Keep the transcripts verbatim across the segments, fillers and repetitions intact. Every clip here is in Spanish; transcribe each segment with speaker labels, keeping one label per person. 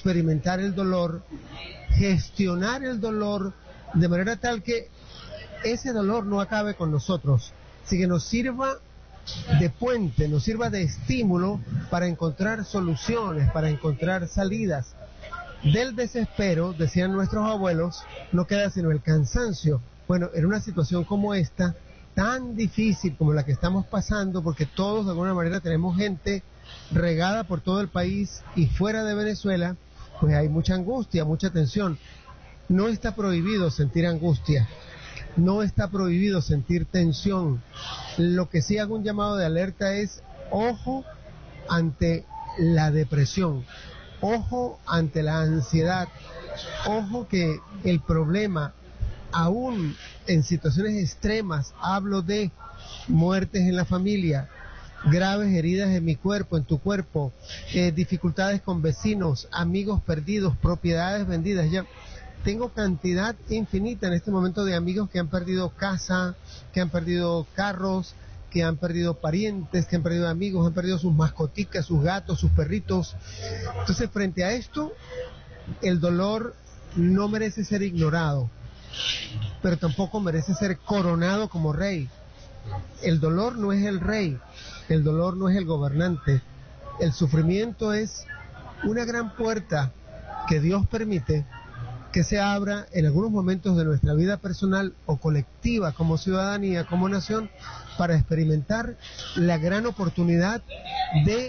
Speaker 1: experimentar el dolor, gestionar el dolor de manera tal que ese dolor no acabe con nosotros, sino que nos sirva de puente, nos sirva de estímulo para encontrar soluciones, para encontrar salidas. Del desespero, decían nuestros abuelos, no queda sino el cansancio. Bueno, en una situación como esta, tan difícil como la que estamos pasando, porque todos de alguna manera tenemos gente regada por todo el país y fuera de Venezuela, pues hay mucha angustia, mucha tensión. No está prohibido sentir angustia, no está prohibido sentir tensión. Lo que sí hago un llamado de alerta es ojo ante la depresión, ojo ante la ansiedad, ojo que el problema, aún en situaciones extremas, hablo de muertes en la familia, graves heridas en mi cuerpo, en tu cuerpo, eh, dificultades con vecinos, amigos perdidos, propiedades vendidas. Ya tengo cantidad infinita en este momento de amigos que han perdido casa, que han perdido carros, que han perdido parientes, que han perdido amigos, han perdido sus mascoticas, sus gatos, sus perritos. Entonces, frente a esto, el dolor no merece ser ignorado, pero tampoco merece ser coronado como rey. El dolor no es el rey, el dolor no es el gobernante. El sufrimiento es una gran puerta que Dios permite que se abra en algunos momentos de nuestra vida personal o colectiva, como ciudadanía, como nación, para experimentar la gran oportunidad de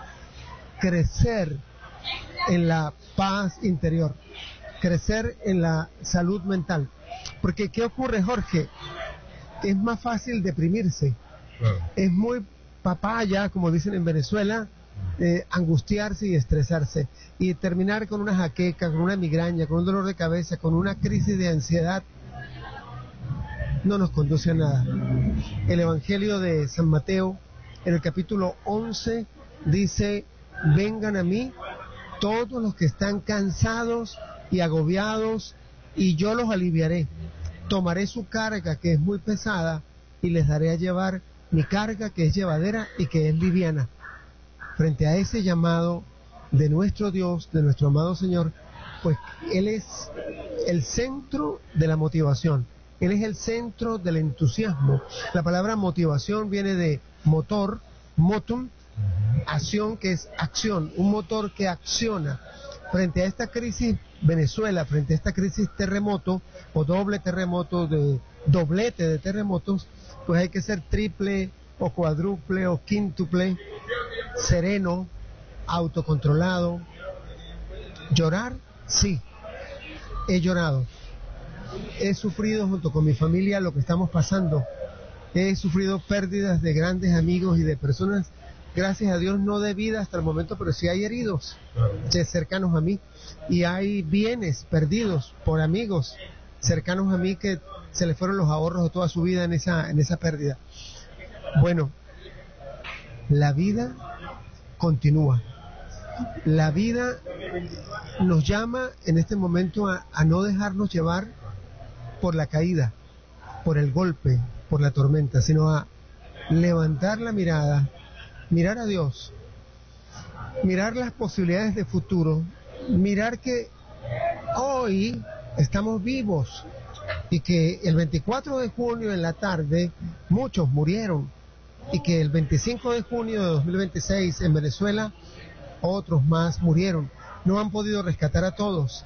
Speaker 1: crecer en la paz interior, crecer en la salud mental. Porque ¿qué ocurre, Jorge? Es más fácil deprimirse, claro. Es muy papaya, como dicen en Venezuela, eh, angustiarse y estresarse y terminar con una jaqueca, con una migraña, con un dolor de cabeza, con una crisis de ansiedad. No nos conduce a nada. El Evangelio de San Mateo, en el capítulo once, dice: vengan a mí todos los que están cansados y agobiados, y yo los aliviaré. Tomaré su carga, que es muy pesada, y les daré a llevar mi carga, que es llevadera y que es liviana. Frente a ese llamado de nuestro Dios, de nuestro amado Señor, pues Él es el centro de la motivación, Él es el centro del entusiasmo. La palabra motivación viene de motor, motum, acción, que es acción, un motor que acciona. Frente a esta crisis Venezuela, frente a esta crisis terremoto o doble terremoto, de doblete de terremotos, pues hay que ser triple o cuádruple o quíntuple, sereno, autocontrolado. Llorar, sí, he llorado, he sufrido junto con mi familia lo que estamos pasando, he sufrido pérdidas de grandes amigos y de personas, gracias a Dios, no de vida hasta el momento, pero sí hay heridos cercanos a mí, y hay bienes perdidos por amigos cercanos a mí que se les fueron los ahorros de toda su vida en esa, en esa pérdida. Bueno, la vida continúa. La vida nos llama en este momento a, a no dejarnos llevar por la caída, por el golpe, por la tormenta, sino a levantar la mirada, mirar a Dios, mirar las posibilidades de futuro, mirar que hoy estamos vivos y que el veinticuatro de junio en la tarde muchos murieron y que el veinticinco de junio de dos mil veintiséis en Venezuela otros más murieron. No han podido rescatar a todos,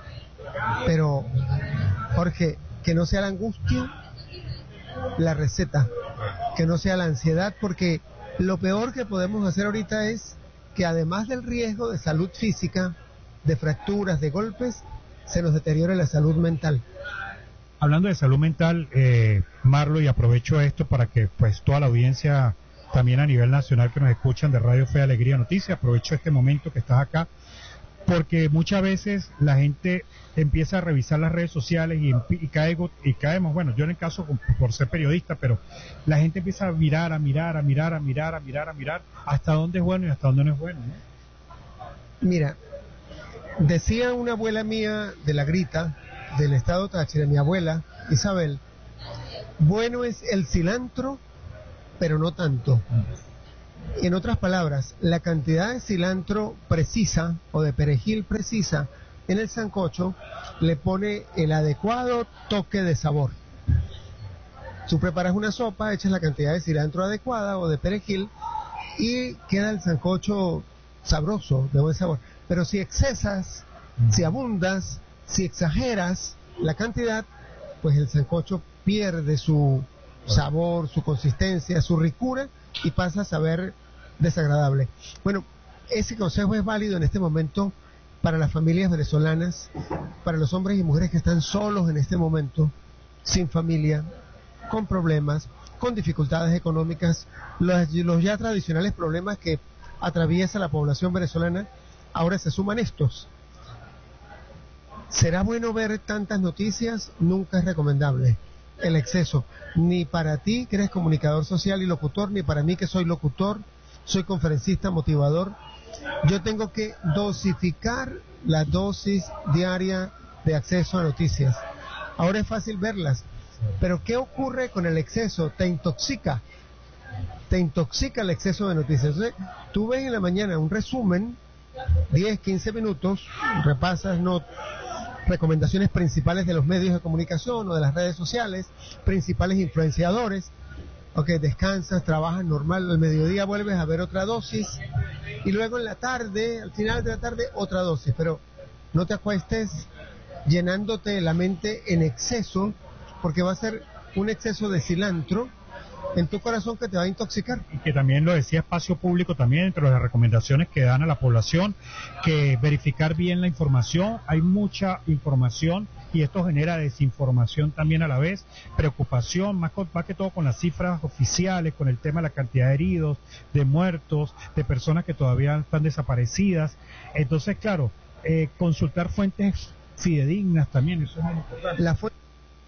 Speaker 1: pero Jorge, que no sea la angustia la receta, que no sea la ansiedad, porque lo peor que podemos hacer ahorita es que además del riesgo de salud física, de fracturas, de golpes, se nos deteriore la salud mental.
Speaker 2: Hablando de salud mental, eh, Marlo, y aprovecho esto para que pues toda la audiencia también a nivel nacional que nos escuchan de Radio Fe, Alegría, Noticias, aprovecho este momento que estás acá, porque muchas veces la gente empieza a revisar las redes sociales y, y, cae, y caemos, bueno, yo en el caso por ser periodista, pero la gente empieza a mirar, a mirar, a mirar, a mirar, a mirar, a mirar, hasta dónde es bueno y hasta dónde no es bueno, ¿no?
Speaker 1: Mira, decía una abuela mía de La Grita, del estado Táchira, mi abuela Isabel, bueno es el cilantro, pero no tanto. En otras palabras, la cantidad de cilantro precisa o de perejil precisa en el sancocho le pone el adecuado toque de sabor. Tú preparas una sopa, echas la cantidad de cilantro adecuada o de perejil y queda el sancocho sabroso, de buen sabor. Pero si excesas, si abundas, si exageras la cantidad, pues el sancocho pierde su sabor, su consistencia, su ricura y pasa a saber desagradable. Bueno, ese consejo es válido en este momento para las familias venezolanas, para los hombres y mujeres que están solos en este momento, sin familia, con problemas, con dificultades económicas, los, los ya tradicionales problemas que atraviesa la población venezolana, ahora se suman estos. ¿Será bueno ver tantas noticias? Nunca es recomendable el exceso, ni para ti que eres comunicador social y locutor, ni para mí que soy locutor, soy conferencista, motivador. Yo tengo que dosificar la dosis diaria de acceso a noticias. Ahora es fácil verlas, pero ¿qué ocurre con el exceso? Te intoxica, te intoxica el exceso de noticias. Entonces, tú ves en la mañana un resumen, diez, quince minutos, repasas no recomendaciones principales de los medios de comunicación o de las redes sociales, principales influenciadores. Ok, descansas, trabajas normal, al mediodía vuelves a ver otra dosis y luego en la tarde, al final de la tarde, otra dosis. Pero no te acuestes llenándote la mente en exceso, porque va a ser un exceso de cilantro en tu corazón que te va a intoxicar.
Speaker 2: Y que también lo decía Espacio Público, también entre las recomendaciones que dan a la población, que verificar bien la información. Hay mucha información y esto genera desinformación también a la vez, preocupación, más, con, más que todo con las cifras oficiales, con el tema de la cantidad de heridos, de muertos, de personas que todavía están desaparecidas. Entonces, claro, eh, consultar fuentes fidedignas también, eso es muy importante.
Speaker 1: La fu-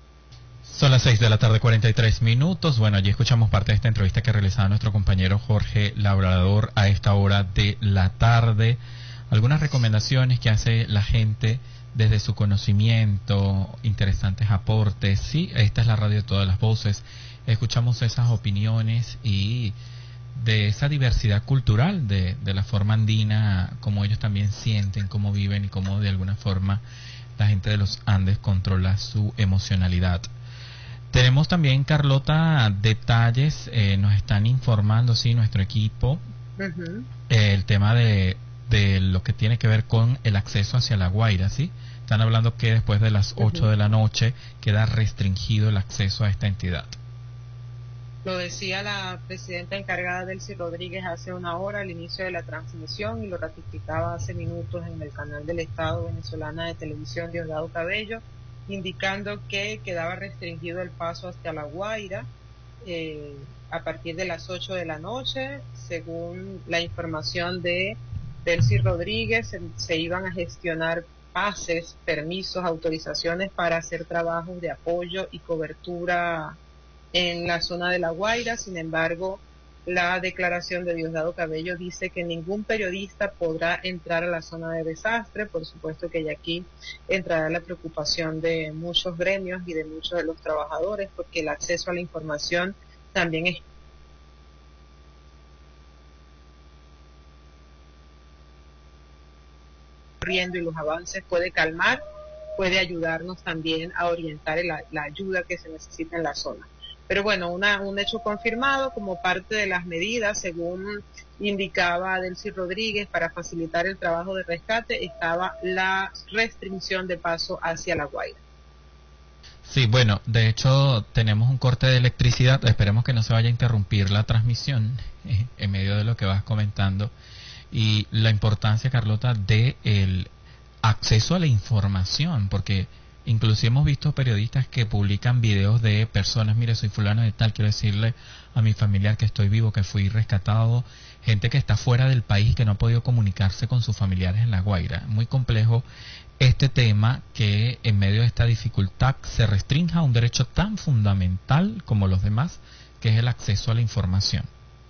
Speaker 3: Son las seis de la tarde, cuarenta y tres minutos. Bueno, allí escuchamos parte de esta entrevista que realizaba nuestro compañero Jorge Labrador a esta hora de la tarde. Algunas recomendaciones que hace la gente desde su conocimiento, interesantes aportes. Sí, esta es la radio de todas las voces. Escuchamos esas opiniones y de esa diversidad cultural, de, de la forma andina, como ellos también sienten, cómo viven y cómo de alguna forma la gente de los Andes controla su emocionalidad. Tenemos también, Carlota, detalles, eh, nos están informando, sí, nuestro equipo, uh-huh. eh, el tema de, de lo que tiene que ver con el acceso hacia La Guaira, ¿sí? Están hablando que después de las ocho uh-huh. de la noche queda restringido el acceso a esta entidad.
Speaker 4: Lo decía la presidenta encargada Delcy Rodríguez hace una hora al inicio de la transmisión y lo ratificaba hace minutos en el canal del Estado venezolana de televisión Diosdado Cabello, indicando que quedaba restringido el paso hacia La Guaira eh, a partir de las ocho de la noche. Según la información de Delcy Rodríguez, se, se iban a gestionar pases, permisos, autorizaciones para hacer trabajos de apoyo y cobertura en la zona de La Guaira. Sin embargo, la declaración de Diosdado Cabello dice que ningún periodista podrá entrar a la zona de desastre. Por supuesto que aquí entrará la preocupación de muchos gremios y de muchos de los trabajadores, porque el acceso a la información también es corriendo y los avances puede calmar, puede ayudarnos también a orientar la, la ayuda que se necesita en la zona. Pero bueno, una, un hecho confirmado como parte de las medidas, según indicaba Delcy Rodríguez, para facilitar el trabajo de rescate, estaba la restricción de paso hacia La Guaira.
Speaker 3: Sí, bueno, de hecho tenemos un corte de electricidad, esperemos que no se vaya a interrumpir la transmisión eh, en medio de lo que vas comentando, y la importancia, Carlota, de el acceso a la información, porque inclusive hemos visto periodistas que publican videos de personas, mire, soy fulano de tal, quiero decirle a mi familiar que estoy vivo, que fui rescatado, gente que está fuera del país, que no ha podido comunicarse con sus familiares en La Guaira. Muy complejo este tema, que en medio de esta dificultad se restrinja un derecho tan fundamental como los demás, que es el acceso a la información.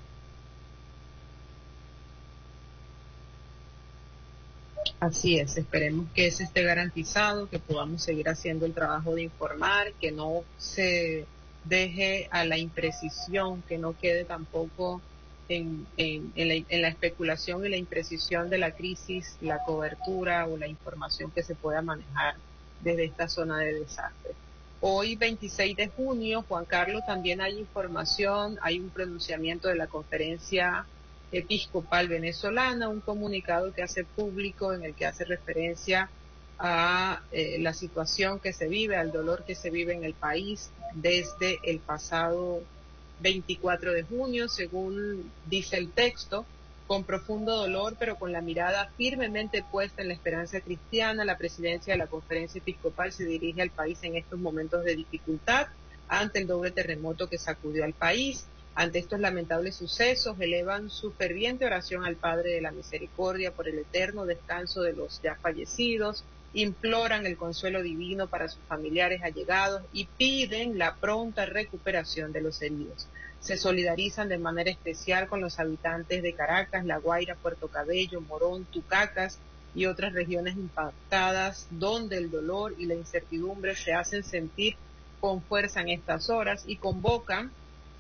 Speaker 4: Así es, esperemos que ese esté garantizado, que podamos seguir haciendo el trabajo de informar, que no se deje a la imprecisión, que no quede tampoco en, en, en, la, en la especulación y la imprecisión de la crisis, la cobertura o la información que se pueda manejar desde esta zona de desastre. Hoy, veintiséis de junio, Juan Carlos, también hay información, hay un pronunciamiento de la Conferencia Episcopal Venezolana, un comunicado que hace público en el que hace referencia a eh, la situación que se vive, al dolor que se vive en el país desde el pasado veinticuatro de junio, según dice el texto, con profundo dolor, pero con la mirada firmemente puesta en la esperanza cristiana, la presidencia de la Conferencia Episcopal se dirige al país en estos momentos de dificultad ante el doble terremoto que sacudió al país. Ante estos lamentables sucesos, elevan su ferviente oración al Padre de la Misericordia por el eterno descanso de los ya fallecidos, imploran el consuelo divino para sus familiares allegados y piden la pronta recuperación de los heridos. Se solidarizan de manera especial con los habitantes de Caracas, La Guaira, Puerto Cabello, Morón, Tucacas y otras regiones impactadas donde el dolor y la incertidumbre se hacen sentir con fuerza en estas horas y convocan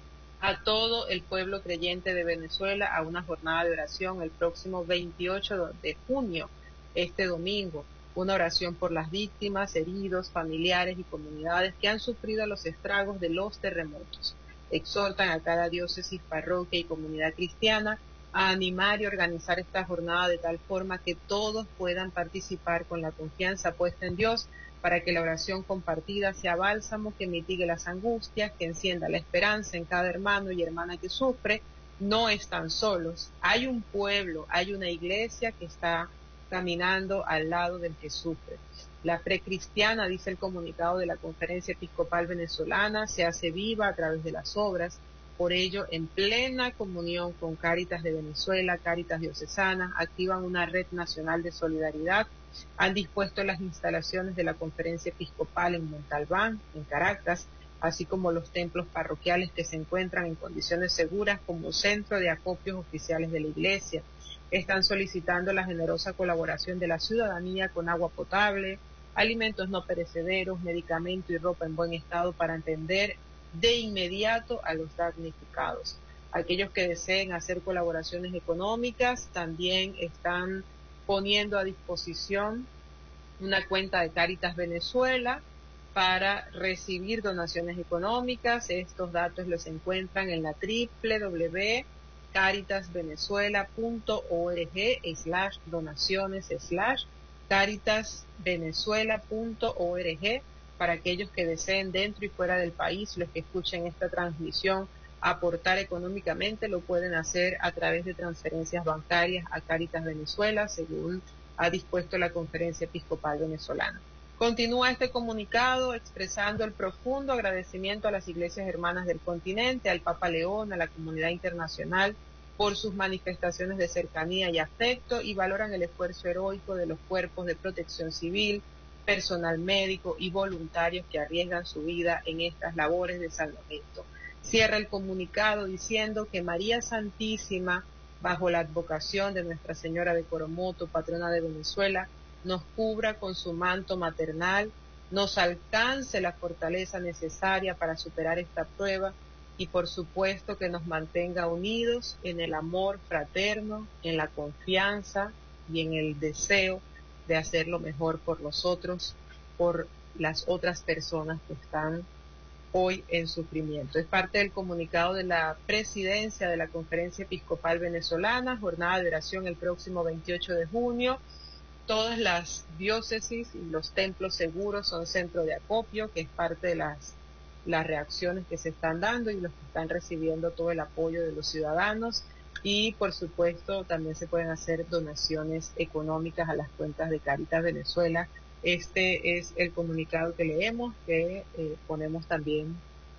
Speaker 4: a todo el pueblo creyente de Venezuela a una jornada de oración el próximo veintiocho de junio, este domingo. Una oración por las víctimas, heridos, familiares y comunidades que han sufrido los estragos de los terremotos. Exhortan a cada diócesis, parroquia y comunidad cristiana a animar y organizar esta jornada de tal forma que todos puedan participar con la confianza puesta en Dios, para que la oración compartida sea bálsamo que mitigue las angustias, que encienda la esperanza en cada hermano y hermana que sufre. No están solos, hay un pueblo, hay una iglesia que está caminando al lado del que sufre. La fe cristiana, dice el comunicado de la Conferencia Episcopal Venezolana, se hace viva a través de las obras. Por ello, en plena comunión con Cáritas de Venezuela, Cáritas Diocesanas, activan una red nacional de solidaridad. Han dispuesto las instalaciones de la Conferencia Episcopal en Montalbán, en Caracas, así como los templos parroquiales que se encuentran en condiciones seguras como centro de acopios oficiales de la Iglesia. Están solicitando la generosa colaboración de la ciudadanía con agua potable, alimentos no perecederos, medicamento y ropa en buen estado para atender de inmediato a los damnificados. Aquellos que deseen hacer colaboraciones económicas también están poniendo a disposición una cuenta de Cáritas Venezuela para recibir donaciones económicas. Estos datos los encuentran en la doble u doble u doble u punto caritas venezuela punto org slash donaciones slash caritas venezuela punto org para aquellos que deseen dentro y fuera del país, los que escuchen esta transmisión, aportar económicamente, lo pueden hacer a través de transferencias bancarias a Cáritas Venezuela, según ha dispuesto la Conferencia Episcopal Venezolana. Continúa este comunicado expresando el profundo agradecimiento a las iglesias hermanas del continente, al Papa León, a la comunidad internacional por sus manifestaciones de cercanía y afecto, y valoran el esfuerzo heroico de los cuerpos de protección civil, personal médico y voluntarios que arriesgan su vida en estas labores de salvamento. Cierra el comunicado diciendo que María Santísima, bajo la advocación de Nuestra Señora de Coromoto, patrona de Venezuela, nos cubra con su manto maternal, nos alcance la fortaleza necesaria para superar esta prueba y por supuesto que nos mantenga unidos en el amor fraterno, en la confianza y en el deseo de hacer lo mejor por los otros, por las otras personas que están hoy en sufrimiento. Es parte del comunicado de la presidencia de la Conferencia Episcopal Venezolana, jornada de oración el próximo veintiocho de junio. Todas las diócesis y los templos seguros son centro de acopio, que es parte de las, las reacciones que se están dando y los que están recibiendo todo el apoyo de los ciudadanos. Y por supuesto también se pueden hacer donaciones económicas a las cuentas de Cáritas Venezuela. Este es el comunicado que leemos, que eh, ponemos también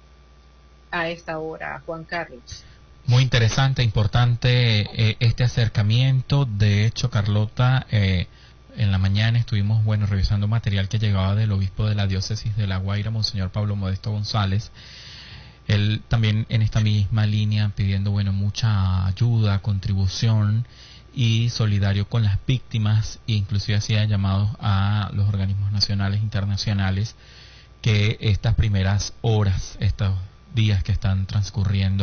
Speaker 4: a esta hora, Juan Carlos.
Speaker 3: Muy interesante, importante eh, este acercamiento. De hecho, Carlota, eh, en la mañana estuvimos bueno revisando material que llegaba del obispo de la diócesis de La Guaira, Monseñor Pablo Modesto González. Él también en esta misma línea pidiendo bueno mucha ayuda, contribución y solidario con las víctimas, e inclusive hacía llamados a los organismos nacionales e internacionales que estas primeras horas, estos días que están transcurriendo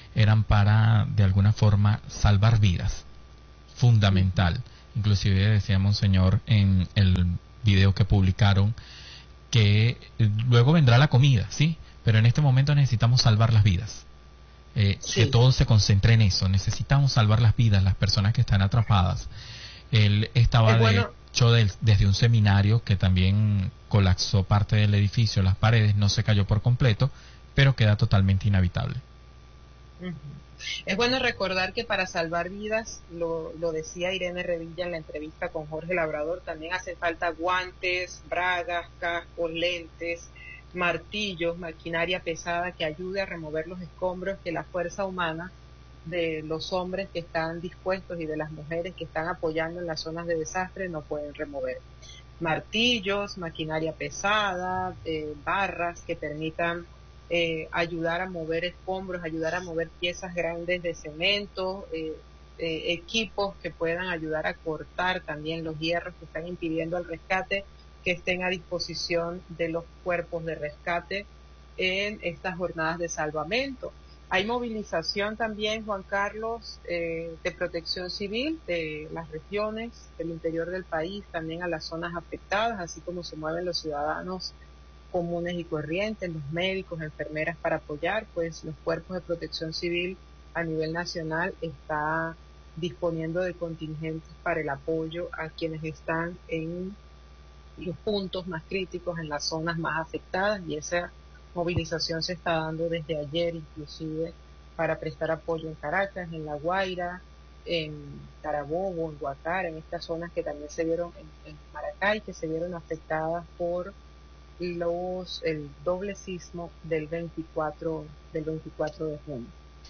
Speaker 3: eran para, de alguna forma, salvar vidas. Fundamental. Inclusive decía Monseñor en el video que publicaron que luego vendrá la comida, ¿sí? Pero en este momento necesitamos salvar las vidas. Eh, sí. Que todo se concentre en eso. Necesitamos salvar las vidas, las personas que están atrapadas. Él estaba, bueno, de hecho, del, desde un seminario que también colapsó parte del edificio, las paredes, no se cayó por completo, pero queda totalmente inhabitable.
Speaker 4: Uh-huh. Es bueno recordar que para salvar vidas, lo, lo decía Irene Revilla en la entrevista con Jorge Labrador, también hace falta guantes, bragas, cascos, lentes, martillos, maquinaria pesada que ayude a remover los escombros que la fuerza humana de los hombres que están dispuestos y de las mujeres que están apoyando en las zonas de desastre no pueden remover. Martillos, maquinaria pesada, eh, barras que permitan eh, ayudar a mover escombros, ayudar a mover piezas grandes de cemento, eh, eh, equipos que puedan ayudar a cortar también los hierros que están impidiendo el rescate, que estén a disposición de los cuerpos de rescate en estas jornadas de salvamento. Hay movilización también, Juan Carlos, eh, de protección civil de las regiones del interior del país, también a las zonas afectadas, así como se mueven los ciudadanos comunes y corrientes, los médicos, enfermeras para apoyar, pues los cuerpos de protección civil a nivel nacional está disponiendo de contingentes para el apoyo a quienes están en los puntos más críticos, en las zonas más afectadas, y esa movilización se está dando desde ayer inclusive para prestar apoyo en Caracas, en La Guaira, en Carabobo, en Guacara, en estas zonas que también se vieron en, en Maracay, que se vieron afectadas por los el doble sismo del veinticuatro del veinticuatro de junio.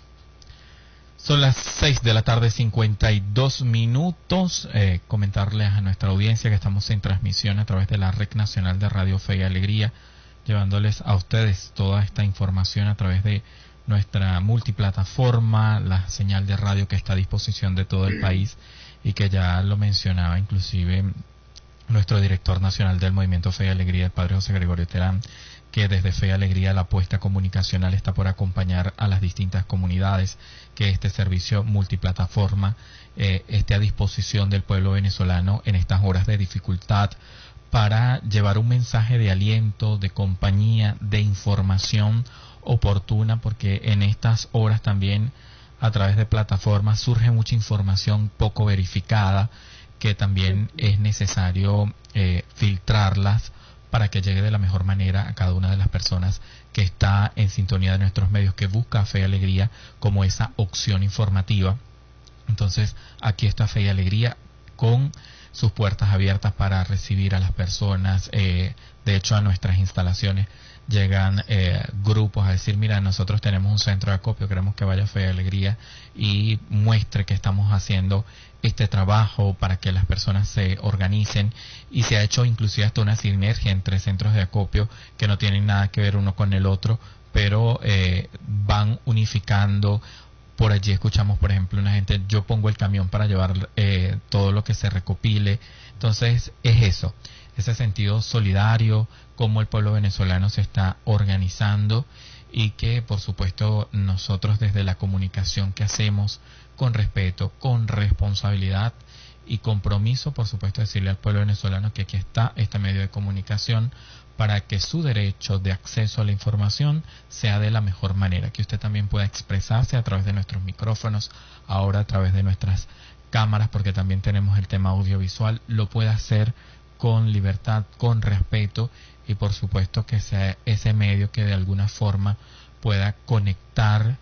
Speaker 3: Son las seis de la tarde, cincuenta y dos minutos. Eh, comentarles a nuestra audiencia que estamos en transmisión a través de la Red Nacional de Radio Fe y Alegría, llevándoles a ustedes toda esta información a través de nuestra multiplataforma, la señal de radio que está a disposición de todo el país y que ya lo mencionaba inclusive nuestro director nacional del Movimiento Fe y Alegría, el Padre José Gregorio Terán, que desde Fe y Alegría la apuesta comunicacional está por acompañar a las distintas comunidades, que este servicio multiplataforma eh, esté a disposición del pueblo venezolano en estas horas de dificultad, para llevar un mensaje de aliento, de compañía, de información oportuna, porque en estas horas también a través de plataformas surge mucha información poco verificada, que también es necesario eh, filtrarlas para que llegue de la mejor manera a cada una de las personas que está en sintonía de nuestros medios, que busca Fe y Alegría como esa opción informativa. Entonces, aquí está Fe y Alegría con sus puertas abiertas para recibir a las personas. Eh, de hecho, a nuestras instalaciones llegan eh, grupos a decir, mira, nosotros tenemos un centro de acopio, queremos que vaya Fe y Alegría y muestre que estamos haciendo este trabajo para que las personas se organicen, y se ha hecho inclusive hasta una sinergia entre centros de acopio que no tienen nada que ver uno con el otro, pero eh, van unificando. Por allí escuchamos, por ejemplo, una gente, yo pongo el camión para llevar eh, todo lo que se recopile. Entonces es eso, ese sentido solidario, cómo el pueblo venezolano se está organizando, y que por supuesto nosotros desde la comunicación que hacemos con respeto, con responsabilidad y compromiso, por supuesto decirle al pueblo venezolano que aquí está este medio de comunicación para que su derecho de acceso a la información sea de la mejor manera, que usted también pueda expresarse a través de nuestros micrófonos, ahora a través de nuestras cámaras, porque también tenemos el tema audiovisual, lo pueda hacer con libertad, con respeto, y por supuesto que sea ese medio que de alguna forma pueda conectar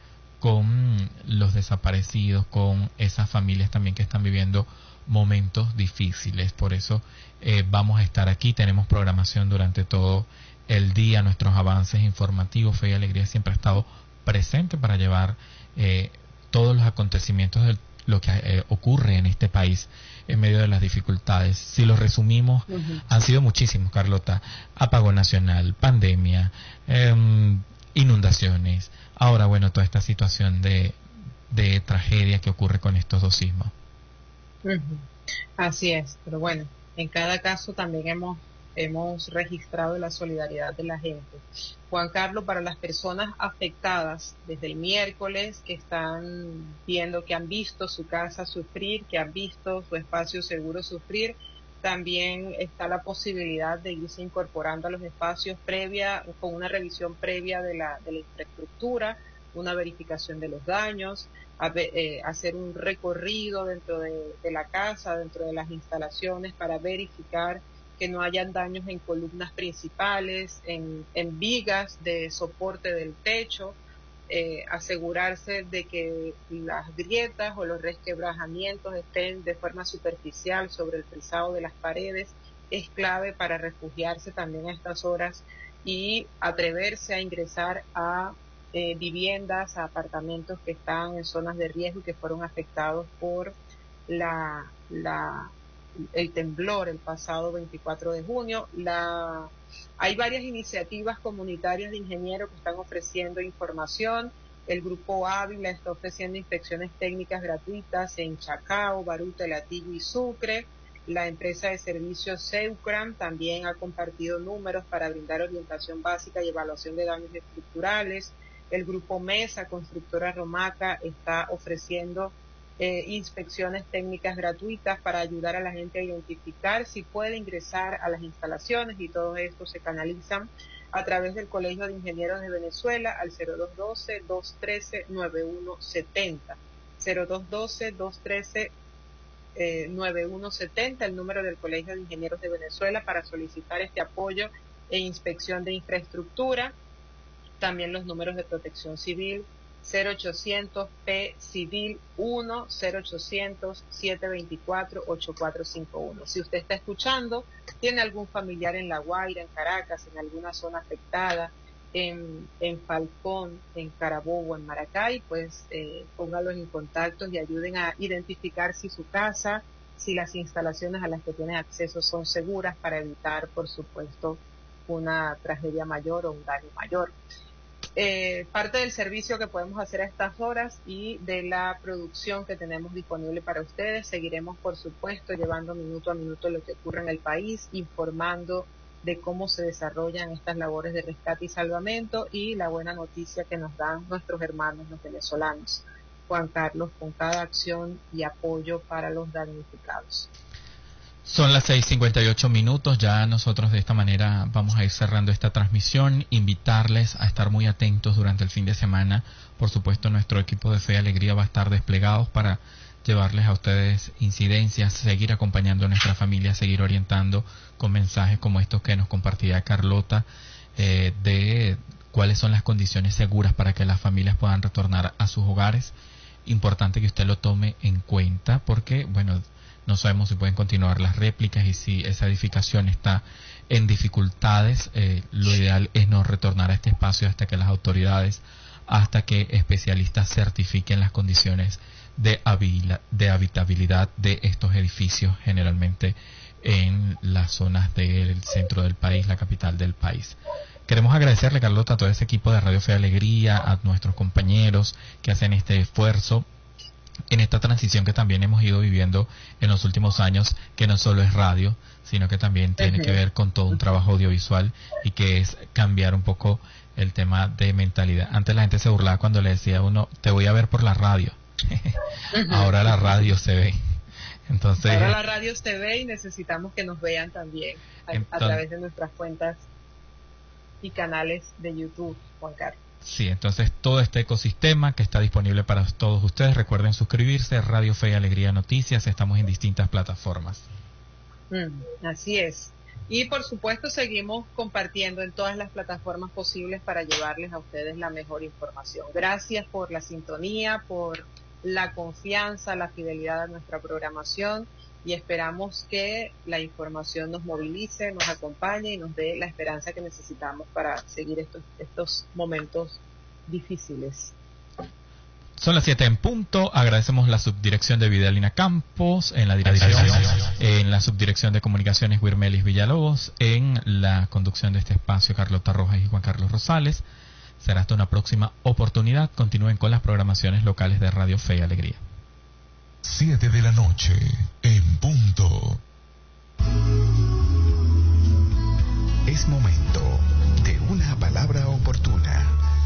Speaker 3: con los desaparecidos, con esas familias también que están viviendo momentos difíciles. Por eso eh, vamos a estar aquí, tenemos programación durante todo el día, nuestros avances informativos. Fe y Alegría siempre ha estado presente para llevar eh, todos los acontecimientos de lo que eh, ocurre en este país en medio de las dificultades. Si los resumimos, uh-huh. han sido muchísimos, Carlota: apagón nacional, pandemia, eh, inundaciones, ahora bueno, toda esta situación de, de tragedia que ocurre con estos dos sismos.
Speaker 4: Uh-huh. Así es, pero bueno, en cada caso también hemos hemos registrado la solidaridad de la gente. Juan Carlos, para las personas afectadas desde el miércoles, que están viendo, que han visto su casa sufrir, que han visto su espacio seguro sufrir, también está la posibilidad de irse incorporando a los espacios previa, con una revisión previa de la, de la infraestructura, una verificación de los daños, a, eh, hacer un recorrido dentro de, de la casa, dentro de las instalaciones, para verificar que no hayan daños en columnas principales, en, en vigas de soporte del techo, eh, asegurarse de que las grietas o los resquebrajamientos estén de forma superficial sobre el frisado de las paredes. Es clave para refugiarse también a estas horas y atreverse a ingresar a eh, viviendas, a apartamentos que están en zonas de riesgo y que fueron afectados por la, la el temblor el pasado veinticuatro de junio. La, hay varias iniciativas comunitarias de ingenieros que están ofreciendo información. El Grupo Ávila está ofreciendo inspecciones técnicas gratuitas en Chacao, Baruta, Latillo y Sucre. La empresa de servicios Seucram también ha compartido números para brindar orientación básica y evaluación de daños estructurales. El Grupo Mesa, constructora Romaca, está ofreciendo Eh, inspecciones técnicas gratuitas para ayudar a la gente a identificar si puede ingresar a las instalaciones, y todo esto se canalizan a través del Colegio de Ingenieros de Venezuela al cero dos uno dos, dos uno tres, nueve uno siete cero, cero dos uno dos, dos uno tres, nueve uno siete cero, el número del Colegio de Ingenieros de Venezuela para solicitar este apoyo e inspección de infraestructura. También los números de protección civil cero ochocientos P Civil uno, cero ochocientos, siete dos cuatro, ocho cuatro cinco uno. Si usted está escuchando, tiene algún familiar en La Guaira, en Caracas, en alguna zona afectada, en, en Falcón, en Carabobo, en Maracay, pues eh, póngalos en contacto y ayuden a identificar si su casa, si las instalaciones a las que tienen acceso son seguras, para evitar, por supuesto, una tragedia mayor o un daño mayor. Eh, parte del servicio que podemos hacer a estas horas y de la producción que tenemos disponible para ustedes, seguiremos por supuesto llevando minuto a minuto lo que ocurre en el país, informando de cómo se desarrollan estas labores de rescate y salvamento, y la buena noticia que nos dan nuestros hermanos los venezolanos, Juan Carlos, con cada acción y apoyo para los damnificados.
Speaker 3: Son las seis cincuenta y ocho minutos, ya nosotros de esta manera vamos a ir cerrando esta transmisión, invitarles a estar muy atentos durante el fin de semana. Por supuesto, nuestro equipo de Fe y Alegría va a estar desplegados para llevarles a ustedes incidencias, seguir acompañando a nuestra familia, seguir orientando con mensajes como estos que nos compartía Carlota, eh, de cuáles son las condiciones seguras para que las familias puedan retornar a sus hogares. Importante que usted lo tome en cuenta porque, bueno, no sabemos si pueden continuar las réplicas y si esa edificación está en dificultades. Eh, lo ideal es no retornar a este espacio hasta que las autoridades, hasta que especialistas certifiquen las condiciones de, habila, de habitabilidad de estos edificios, generalmente en las zonas del centro del país, la capital del país. Queremos agradecerle, Carlota, a todo ese equipo de Radio Fe y Alegría, a nuestros compañeros que hacen este esfuerzo en esta transición que también hemos ido viviendo en los últimos años, que no solo es radio, sino que también tiene uh-huh. que ver con todo un trabajo audiovisual, y que es cambiar un poco el tema de mentalidad. Antes la gente se burlaba cuando le decía a uno, te voy a ver por la radio. Uh-huh. Ahora la radio se ve. Entonces,
Speaker 4: ahora la radio se ve y necesitamos que nos vean también a, entonces, a través de nuestras cuentas y canales de YouTube, Juan Carlos.
Speaker 3: Sí, entonces todo este ecosistema que está disponible para todos ustedes, recuerden suscribirse, Radio Fe y Alegría Noticias, estamos en distintas plataformas.
Speaker 4: Mm, así es. Y por supuesto seguimos compartiendo en todas las plataformas posibles para llevarles a ustedes la mejor información. Gracias por la sintonía, por la confianza, la fidelidad a nuestra programación, y esperamos que la información nos movilice, nos acompañe y nos dé la esperanza que necesitamos para seguir estos, estos momentos difíciles.
Speaker 3: Son las siete en punto. Agradecemos la subdirección de Vidalina Campos, en la dirección, en la subdirección de comunicaciones Wirmelis Villalobos, en la conducción de este espacio Carlota Rojas y Juan Carlos Rosales. Será hasta una próxima oportunidad. Continúen con las programaciones locales de Radio Fe y Alegría.
Speaker 5: Siete de la noche en punto.
Speaker 6: Es momento de una palabra oportuna.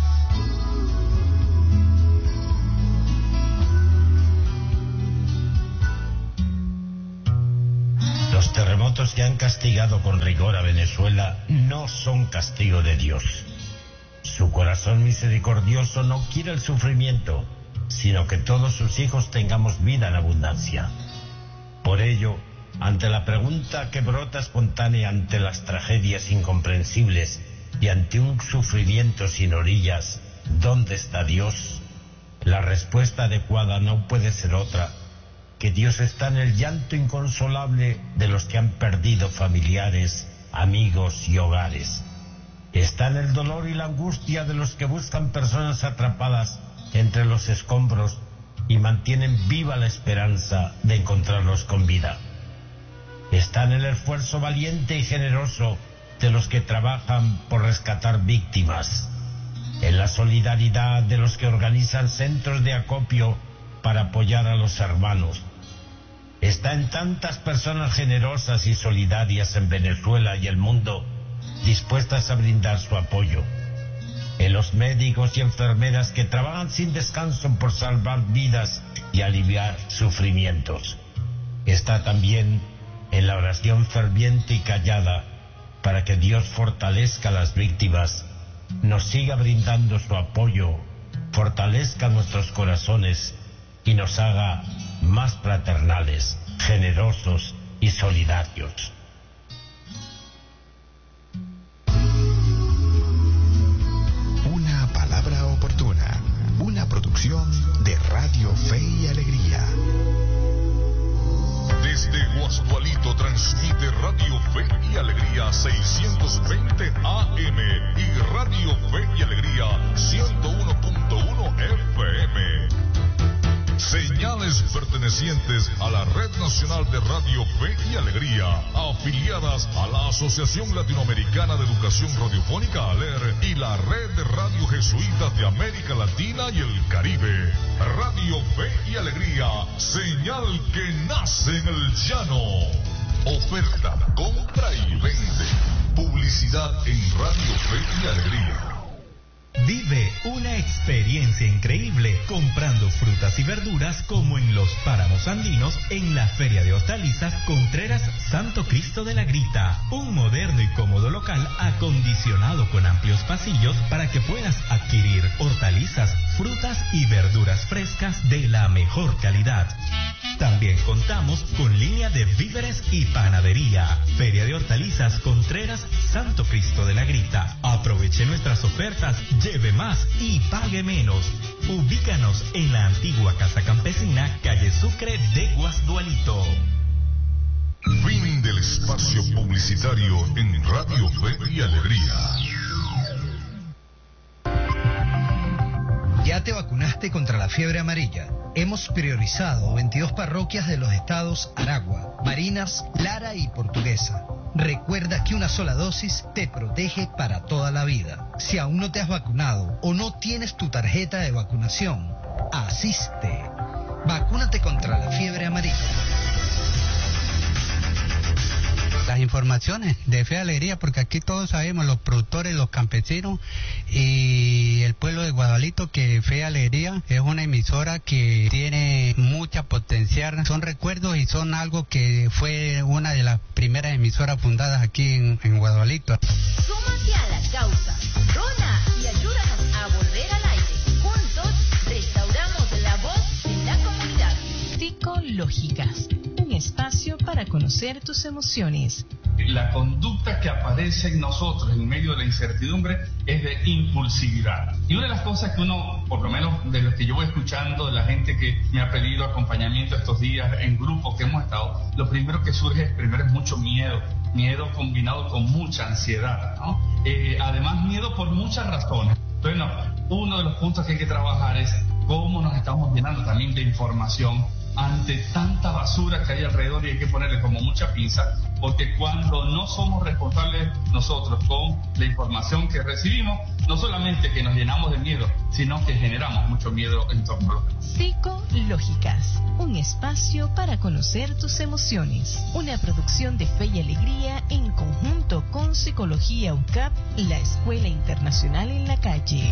Speaker 7: Los terremotos que han castigado con rigor a Venezuela no son castigo de Dios. Su corazón misericordioso no quiere el sufrimiento, sino que todos sus hijos tengamos vida en abundancia. Por ello, ante la pregunta que brota espontánea ante las tragedias incomprensibles y ante un sufrimiento sin orillas, ¿dónde está Dios? La respuesta adecuada no puede ser otra, que Dios está en el llanto inconsolable de los que han perdido familiares, amigos y hogares. Está en el dolor y la angustia de los que buscan personas atrapadas entre los escombros y mantienen viva la esperanza de encontrarlos con vida. Está en el esfuerzo valiente y generoso de los que trabajan por rescatar víctimas, en la solidaridad de los que organizan centros de acopio para apoyar a los hermanos. Está en tantas personas generosas y solidarias en Venezuela y el mundo, dispuestas a brindar su apoyo. En los médicos y enfermeras que trabajan sin descanso por salvar vidas y aliviar sufrimientos. Está también en la oración ferviente y callada para que Dios fortalezca a las víctimas, nos siga brindando su apoyo, fortalezca nuestros corazones y nos haga más fraternales, generosos y solidarios.
Speaker 6: Una palabra oportuna, una producción de Radio Fe y Alegría.
Speaker 5: Desde Guasdualito transmite Radio Fe y Alegría seiscientos veinte A M y Radio Fe y Alegría ciento uno punto uno F M. Señales pertenecientes a la Red Nacional de Radio Fe y Alegría, afiliadas a la Asociación Latinoamericana de Educación Radiofónica ALER y la Red de Radio Jesuitas de América Latina y el Caribe. Radio Fe y Alegría, señal que nace en el llano. Oferta, compra y vende. Publicidad en Radio Fe y Alegría.
Speaker 8: Vive una experiencia increíble comprando frutas y verduras como en los páramos andinos en la Feria de Hortalizas Contreras Santo Cristo de la Grita. Un moderno y cómodo local acondicionado con amplios pasillos para que puedas adquirir hortalizas, frutas y verduras frescas de la mejor calidad. También contamos con línea de víveres y panadería. Feria de Hortalizas Contreras Santo Cristo de la Grita. Aproveche nuestras ofertas, lleve más y pague menos. Ubícanos en la antigua Casa Campesina, calle Sucre de Guasdualito.
Speaker 5: Fin del espacio publicitario en Radio Fe y Alegría.
Speaker 9: ¿Ya te vacunaste contra la fiebre amarilla? Hemos priorizado veintidós parroquias de los estados Aragua, Barinas, Lara y Portuguesa. Recuerda que una sola dosis te protege para toda la vida. Si aún no te has vacunado o no tienes tu tarjeta de vacunación, asiste. Vacúnate contra la fiebre amarilla.
Speaker 10: Las informaciones de Fe y Alegría, porque aquí todos sabemos, los productores, los campesinos y el pueblo de Guadalito, que Fe y Alegría es una emisora que tiene mucha potencial. Son recuerdos y son algo que fue una de las primeras emisoras fundadas aquí en, en Guadalito.
Speaker 11: Súmate a la causa, dona y ayúdanos a volver al aire. Juntos restauramos la voz de la comunidad.
Speaker 12: Psicológicas, un espacio para conocer tus emociones.
Speaker 13: La conducta que aparece en nosotros en medio de la incertidumbre es de impulsividad. Y una de las cosas que uno, por lo menos de lo que yo voy escuchando, de la gente que me ha pedido acompañamiento estos días en grupos que hemos estado, lo primero que surge es, primero es mucho miedo, miedo combinado con mucha ansiedad, ¿no? Eh, además miedo por muchas razones. Bueno, uno de los puntos que hay que trabajar es cómo nos estamos llenando también de información ante tanta basura que hay alrededor, y hay que ponerle como mucha pinza, porque cuando no somos responsables nosotros con la información que recibimos, no solamente que nos llenamos de miedo, sino que generamos mucho miedo en torno a los demás.
Speaker 12: Psicológicas, un espacio para conocer tus emociones, una producción de Fe y Alegría en conjunto con con Psicología U C A P, la Escuela Internacional en la Calle.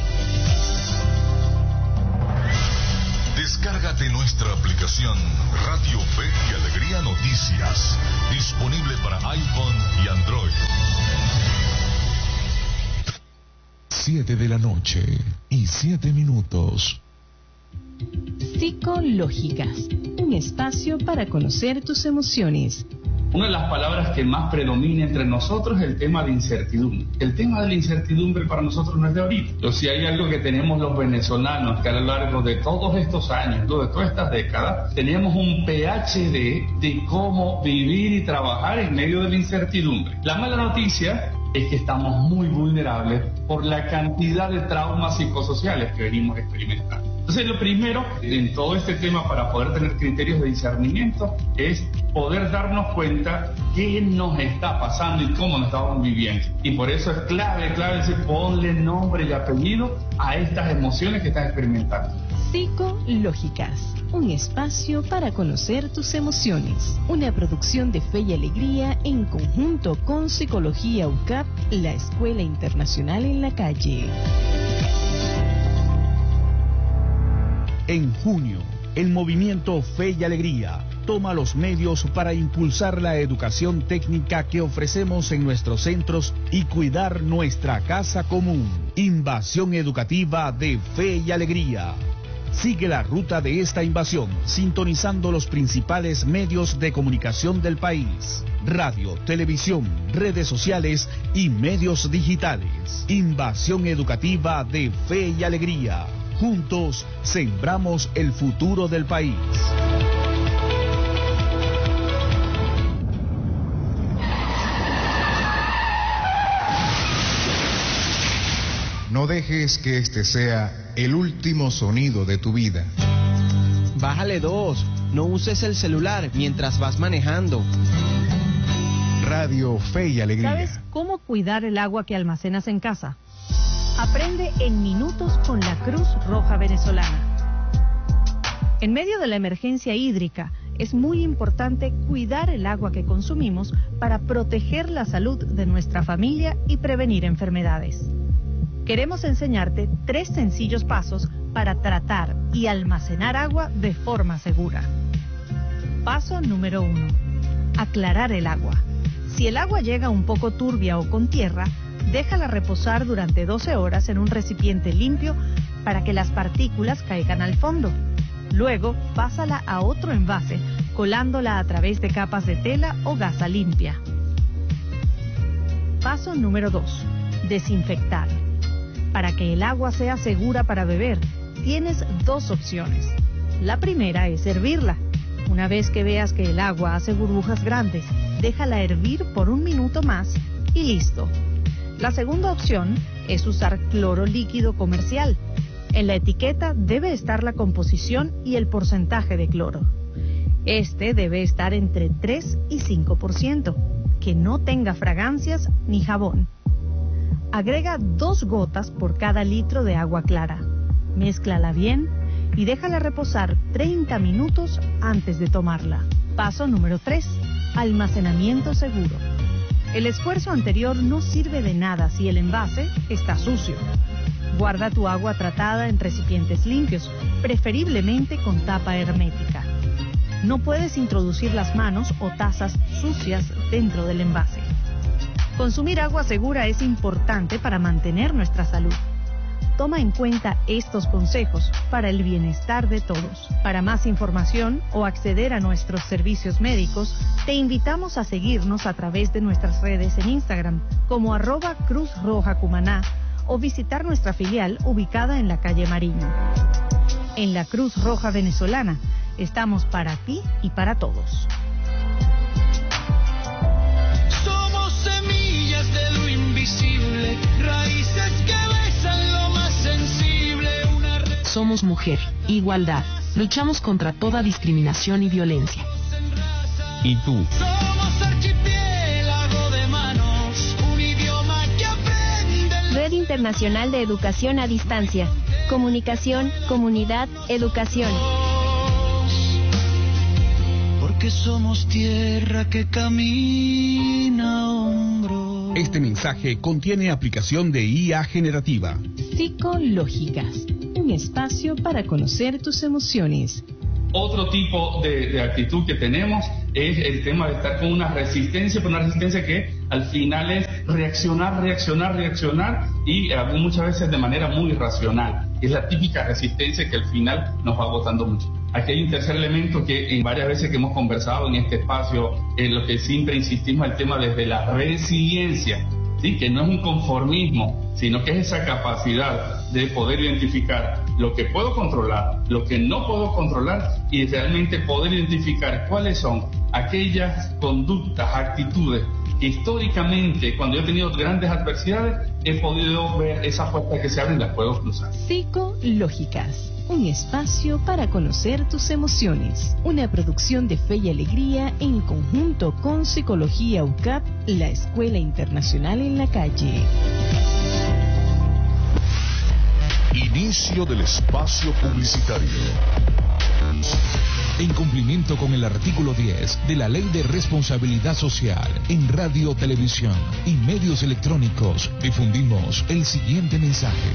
Speaker 5: Descárgate nuestra aplicación Radio Fe y Alegría Noticias, disponible para iPhone y Android.
Speaker 6: Siete de la noche y siete minutos.
Speaker 12: Psicológicas, un espacio para conocer tus emociones.
Speaker 13: Una de las palabras que más predomina entre nosotros es el tema de incertidumbre. El tema de la incertidumbre para nosotros no es de ahorita. Pero si hay algo que tenemos los venezolanos, que a lo largo de todos estos años, de todas estas décadas, tenemos un P H D de cómo vivir y trabajar en medio de la incertidumbre. La mala noticia es que estamos muy vulnerables por la cantidad de traumas psicosociales que venimos experimentando. Entonces, lo primero en todo este tema para poder tener criterios de discernimiento es poder darnos cuenta qué nos está pasando y cómo nos estamos viviendo. Y por eso es clave, clave decir, ponle nombre y apellido a estas emociones que estás experimentando.
Speaker 12: Psicológicas, un espacio para conocer tus emociones. Una producción de Fe y Alegría en conjunto con Psicología U C A P, la Escuela Internacional en la Calle.
Speaker 14: En junio, el movimiento Fe y Alegría toma los medios para impulsar la educación técnica que ofrecemos en nuestros centros y cuidar nuestra casa común. Invasión educativa de Fe y Alegría. Sigue la ruta de esta invasión, sintonizando los principales medios de comunicación del país: radio, televisión, redes sociales y medios digitales. Invasión educativa de Fe y Alegría. Juntos sembramos el futuro del país.
Speaker 6: No dejes que este sea el último sonido de tu vida.
Speaker 15: Bájale dos. No uses el celular mientras vas manejando.
Speaker 6: Radio Fe y Alegría.
Speaker 16: ¿Sabes cómo cuidar el agua que almacenas en casa? Aprende en minutos con la Cruz Roja Venezolana. En medio de la emergencia hídrica, es muy importante cuidar el agua que consumimos para proteger la salud de nuestra familia y prevenir enfermedades. Queremos enseñarte tres sencillos pasos para tratar y almacenar agua de forma segura. Paso número uno. Aclarar el agua. Si el agua llega un poco turbia o con tierra, déjala reposar durante doce horas en un recipiente limpio para que las partículas caigan al fondo. Luego, pásala a otro envase, colándola a través de capas de tela o gasa limpia. Paso número dos. Desinfectar. Para que el agua sea segura para beber, tienes dos opciones. La primera es hervirla. Una vez que veas que el agua hace burbujas grandes, déjala hervir por un minuto más y listo. La segunda opción es usar cloro líquido comercial. En la etiqueta debe estar la composición y el porcentaje de cloro. Este debe estar entre tres y cinco por ciento, que no tenga fragancias ni jabón. Agrega dos gotas por cada litro de agua clara. Mézclala bien y déjala reposar treinta minutos antes de tomarla. Paso número tres. Almacenamiento seguro. El esfuerzo anterior no sirve de nada si el envase está sucio. Guarda tu agua tratada en recipientes limpios, preferiblemente con tapa hermética. No puedes introducir las manos o tazas sucias dentro del envase. Consumir agua segura es importante para mantener nuestra salud. Toma en cuenta estos consejos para el bienestar de todos. Para más información o acceder a nuestros servicios médicos, te invitamos a seguirnos a través de nuestras redes en Instagram como arroba Cruz Roja Cumaná o visitar nuestra filial ubicada en la calle Mariño. En la Cruz Roja Venezolana estamos para ti y para todos.
Speaker 17: Somos semillas de lo invisible, raíces que besan lo más sensible. Una re...
Speaker 18: Somos mujer, igualdad, luchamos contra toda discriminación y violencia.
Speaker 14: ¿Y tú?
Speaker 17: Somos archipiélago de manos, un idioma que aprende.
Speaker 19: Red Internacional de Educación a Distancia. Comunicación, comunidad, educación.
Speaker 17: Porque somos tierra que camina a hombros.
Speaker 14: Este mensaje contiene aplicación de I A generativa.
Speaker 12: Psicológicas, un espacio para conocer tus emociones.
Speaker 13: Otro tipo de, de actitud que tenemos es el tema de estar con una resistencia, pero una resistencia que al final es reaccionar, reaccionar, reaccionar y eh, muchas veces de manera muy irracional. Es la típica resistencia que al final nos va agotando mucho. Aquí hay un tercer elemento que en varias veces que hemos conversado en este espacio, en lo que siempre insistimos, el tema desde la resiliencia, ¿sí? Que no es un conformismo, sino que es esa capacidad de poder identificar lo que puedo controlar, lo que no puedo controlar y realmente poder identificar cuáles son aquellas conductas, actitudes que históricamente, cuando yo he tenido grandes adversidades, he podido ver esas puertas que se abren y las puedo cruzar.
Speaker 12: Psicológicas, un espacio para conocer tus emociones. Una producción de Fe y Alegría en conjunto con Psicología U C A P, la Escuela Internacional en la Calle.
Speaker 5: Inicio del espacio publicitario. En cumplimiento con el artículo diez de la Ley de Responsabilidad Social, en radio, televisión y medios electrónicos, difundimos el siguiente mensaje.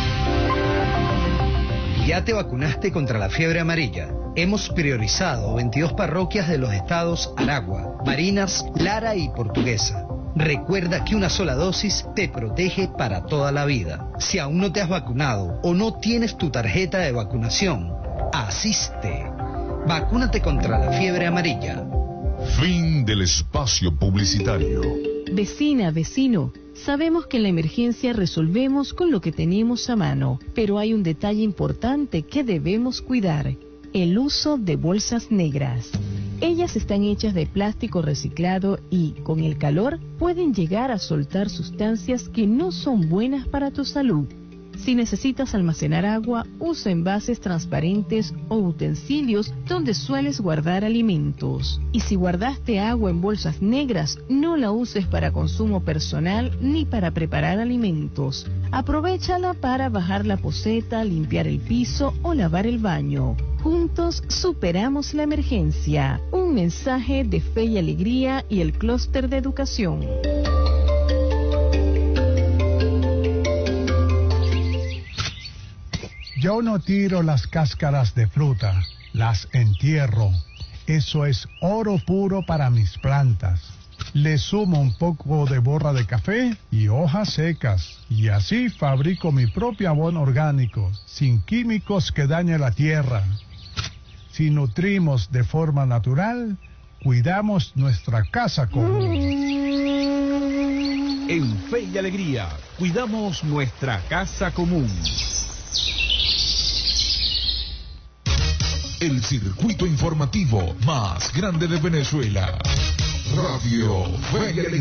Speaker 9: ¿Ya te vacunaste contra la fiebre amarilla? Hemos priorizado veintidós parroquias de los estados Aragua, Barinas, Lara y Portuguesa. Recuerda que una sola dosis te protege para toda la vida. Si aún no te has vacunado o no tienes tu tarjeta de vacunación, asiste. Vacúnate contra la fiebre amarilla.
Speaker 5: Fin del espacio publicitario.
Speaker 12: Vecina, vecino, sabemos que en la emergencia resolvemos con lo que tenemos a mano, pero hay un detalle importante que debemos cuidar: el uso de bolsas negras. Ellas están hechas de plástico reciclado y, con el calor, pueden llegar a soltar sustancias que no son buenas para tu salud. Si necesitas almacenar agua, usa envases transparentes o utensilios donde sueles guardar alimentos. Y si guardaste agua en bolsas negras, no la uses para consumo personal ni para preparar alimentos. Aprovéchala para bajar la poceta, limpiar el piso o lavar el baño. Juntos superamos la emergencia. Un mensaje de Fe y Alegría y el Clúster de Educación.
Speaker 20: Yo no tiro las cáscaras de fruta, las entierro. Eso es oro puro para mis plantas. Le sumo un poco de borra de café y hojas secas, y así fabrico mi propio abono orgánico, sin químicos que dañen la tierra. Si nutrimos de forma natural, cuidamos nuestra casa común.
Speaker 14: En Fe y Alegría, cuidamos nuestra casa común.
Speaker 5: El circuito informativo más grande de Venezuela. Radio Fe y Alegría.